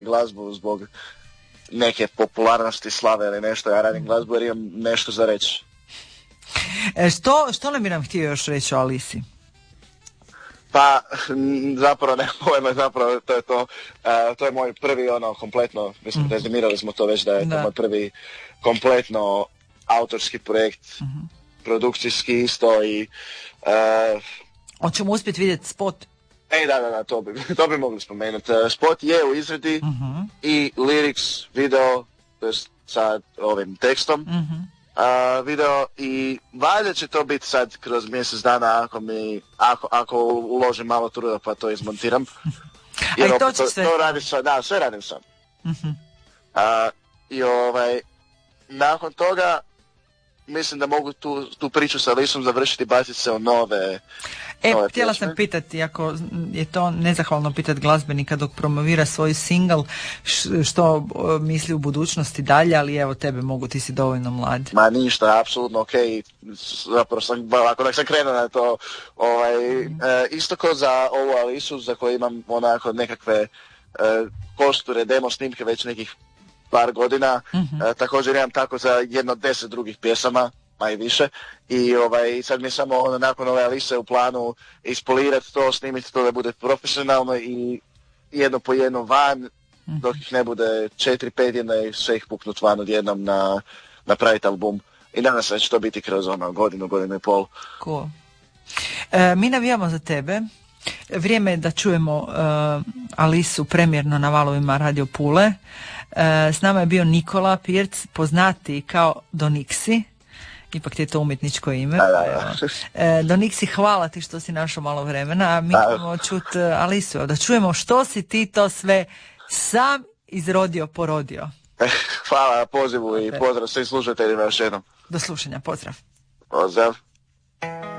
glazbu zbog neke popularnosti, slave ili nešto. Ja radim glazbu jer imam nešto za reći. Što ne bi nam htio još reći o Alisi? Pa, zapravo ne pojma, zapravo to je to. To je moj prvi kompletno, mislim, rezimirali smo to već da je to moj prvi kompletno autorski projekt, produkcijski isto i... Hoćemo uspjeti vidjeti spot? Da, to bi mogli spomenuti. Spot je u izradi i lyrics, video, to je sa ovim tekstom, video i valjda će to biti sad kroz mjesec dana ako uložim malo truda pa to izmontiram. Jer to radim sam, sve radim sam. I nakon toga mislim da mogu tu priču sa Alisom završiti i baciti se u nove htjela sam pitati, ako je to nezahvalno pitati glazbenika dok promovira svoj single, što misli u budućnosti dalje, ali evo tebe mogu, ti si dovoljno mlad. Ma ništa, apsolutno okej. Zapravo ako sam krenuo na to, isto kao za ovu Alisu, za koju imam onako nekakve kosture, demo snimke već nekih par godina, također imam tako za 10 drugih pjesama, manje više, i sad mi je samo nakon ove Alise u planu ispolirati to, snimiti to da bude profesionalno i jedno po jedno van, dok ih ne bude 4-5 jedna i sve ih puknut van odjednom napraviti album. I nadam se da će to biti kroz godinu i pol. Cool. Mi navijamo za tebe. Vrijeme je da čujemo Alisu premjerno na valovima Radio Pule. S nama je bio Nikola Pirc, poznati kao Doniksi. Ipak ti je to umjetničko ime. Doniksi, hvala ti što si našao malo vremena, a mi ćemo čuti Alisu. Da čujemo što si ti to sve sam izrodio, porodio. Hvala na pozivu i pozdrav svim slušateljima još jednom. Do slušanja, pozdrav. Pozdrav.